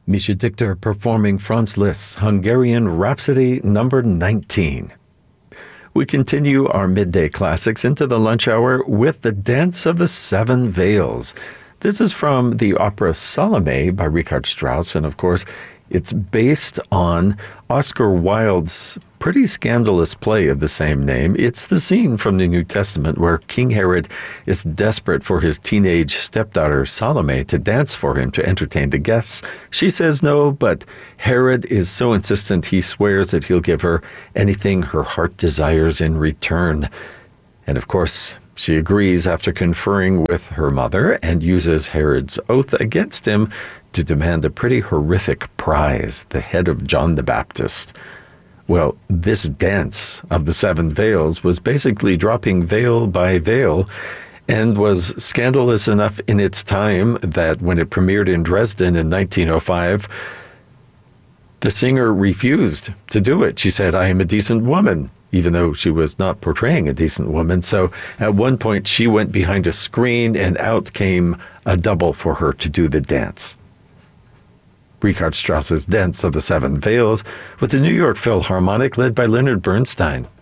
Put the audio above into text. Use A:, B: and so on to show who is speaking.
A: Misha Dictor performing Franz Liszt's Hungarian Rhapsody number 19. We continue our midday classics into the lunch hour with The Dance of the Seven Veils. This is from the opera Salome by Richard Strauss, and of course, it's based on Oscar Wilde's pretty scandalous play of the same name. It's the scene from the New Testament where King Herod is desperate for his teenage stepdaughter Salome to dance for him to entertain the guests. She says no, but Herod is so insistent he swears that he'll give her anything her heart desires in return. And of course, she agrees after conferring with her mother and uses Herod's oath against him to demand a pretty horrific prize, the head of John the Baptist. Well, this dance of the seven veils was basically dropping veil by veil and was scandalous enough in its time that when it premiered in Dresden in 1905, the singer refused to do it. She said, "I am a decent woman," even though she was not portraying a decent woman. So at one point, she went behind a screen and out came a double for her to do the dance. Richard Strauss's Dance of the Seven Veils with the New York Philharmonic led by Leonard Bernstein.